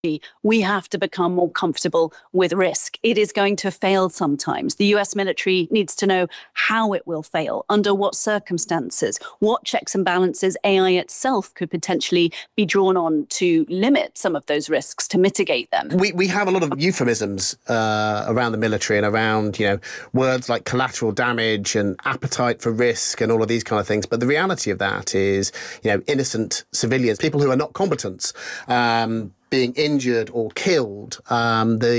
we have to become more comfortable with risk. It is going to fail sometimes. The US military needs to know how it will fail, under what circumstances, what checks and balances AI itself could potentially be drawn on to limit some of those risks, to mitigate them. We have a lot of euphemisms around the military and around, words like collateral damage and appetite for risk and all of these kind of things. But the reality of that is, innocent civilians, people who are not combatants, being injured or killed. The